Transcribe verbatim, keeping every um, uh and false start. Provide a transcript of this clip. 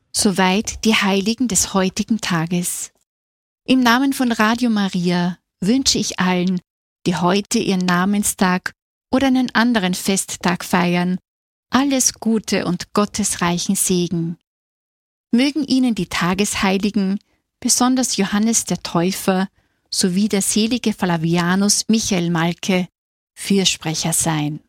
Soweit die Heiligen des heutigen Tages. Im Namen von Radio Maria wünsche ich allen, die heute ihren Namenstag oder einen anderen Festtag feiern, alles Gute und gottesreichen Segen. Mögen Ihnen die Tagesheiligen, besonders Johannes der Täufer sowie der selige Flavianus Michael Malke, Fürsprecher sein.